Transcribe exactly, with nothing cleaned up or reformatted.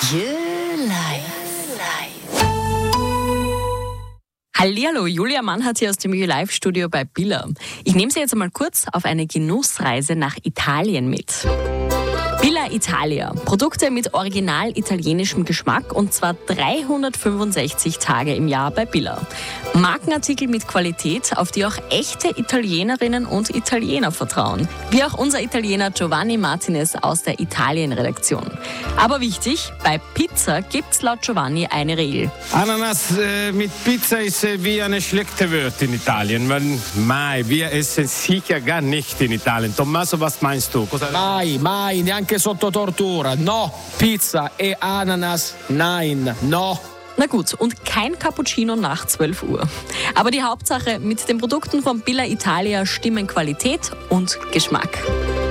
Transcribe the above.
Jö Live. Hallihallo, Julia Mann hat hier aus dem Jö Live Studio bei Billa. Ich nehme Sie jetzt einmal kurz auf eine Genussreise nach Italien mit. Billa Italia. Produkte mit original italienischem Geschmack und zwar dreihundertfünfundsechzig Tage im Jahr bei Billa. Markenartikel mit Qualität, auf die auch echte Italienerinnen und Italiener vertrauen. Wie auch unser Italiener Giovanni Martinez aus der Italien-Redaktion. Aber wichtig, bei Pizza gibt's laut Giovanni eine Regel. Ananas äh, mit Pizza ist äh, wie eine schlechte Wort in Italien. Weil, mai, wir essen sicher gar nicht in Italien. Tommaso, was meinst du? Cosa... Mai, mai, neanche sotto tortura. No, Pizza e Ananas, nein, no. Na gut, und kein Cappuccino nach zwölf Uhr. Aber die Hauptsache, mit den Produkten von Billa Italia stimmen Qualität und Geschmack.